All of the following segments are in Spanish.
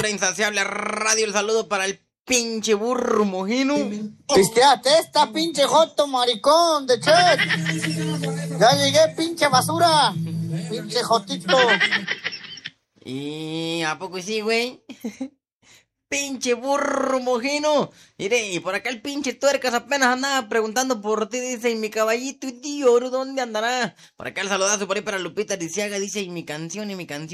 hora insaciable radio. El saludo para el pinche burro mojino. Pisteate esta pinche joto maricón de Chet. Ya llegué, pinche basura. Pinche jotito. ¿Y a poco sí, güey? Pinche burro mojino. Mire, y por acá el pinche tuercas apenas andaba preguntando por ti. Dice, y mi caballito, tío, ¿dónde andará? Por acá el saludazo por ahí para Lupita Diciaga. Dice, y mi canción.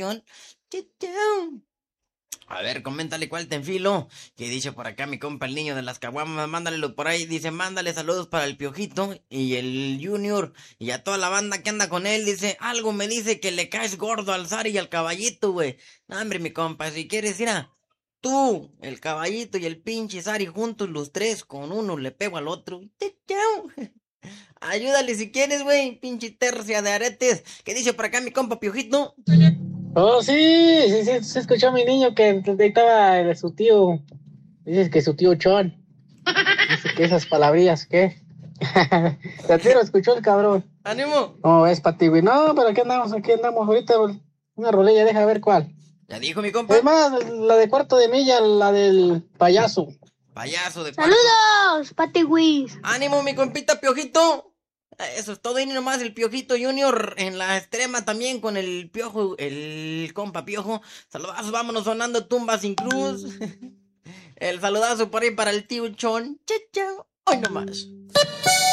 A ver, coméntale cuál te enfilo. Que dice por acá mi compa el niño de las caguamas. Mándalelo por ahí. Dice, mándale saludos para el Piojito y el Junior. Y a toda la banda que anda con él. Dice, algo me dice que le caes gordo al Zari y al caballito, güey. No, hombre, mi compa, si quieres ir a... Tú, el caballito y el pinche Sari juntos los tres, con uno le pego al otro. Ayúdale si quieres, güey, pinche tercia de aretes. ¿Qué dice por acá mi compa Piojito? Oh, sí, se escuchó mi niño que estaba su tío. Dices que su tío Chon. Dice que esas palabrillas, ¿qué? Te lo escuchó el cabrón. ¡Ánimo! ¿Cómo ves, Pati, güey? No, pero aquí andamos ahorita. Una rolilla, deja ver cuál. ¿Ya dijo mi compa? Es más, la de cuarto de milla, la del payaso. Payaso de cuarto. ¡Saludos, Patiwis! ¡Ánimo, mi compita Piojito! Eso es todo, y nomás el Piojito Junior en la extrema también con el Piojo, el compa Piojo. Saludazos, vámonos sonando tumbas sin cruz. El saludazo por ahí para el tío Chon. Chao, hoy nomás.